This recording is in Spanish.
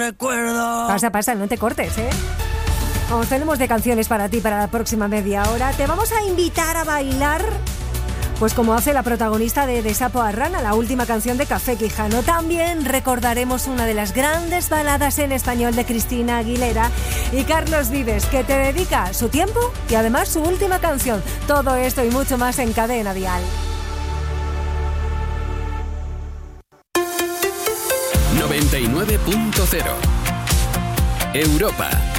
recuerdo. Pasa, no te cortes, ¿eh? Vamos, tenemos de canciones para ti para la próxima media hora. Te vamos a invitar a bailar, pues como hace la protagonista de Sapo a Rana, la última canción de Café Quijano. También recordaremos una de las grandes baladas en español de Cristina Aguilera y Carlos Vives, que te dedica su tiempo y además su última canción. Todo esto y mucho más en Cadena Dial. 99.0 Europa.